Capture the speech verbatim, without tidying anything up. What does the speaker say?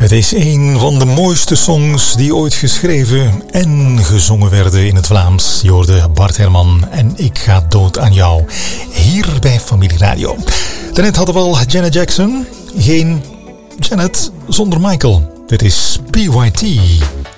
Het is een van de mooiste songs die ooit geschreven en gezongen werden in het Vlaams. Je hoorde Bart Herman en Ik ga dood aan jou. Hier bij Familie Radio. Daarnet hadden we al Janet Jackson. Geen Janet zonder Michael. Dit is P Y T.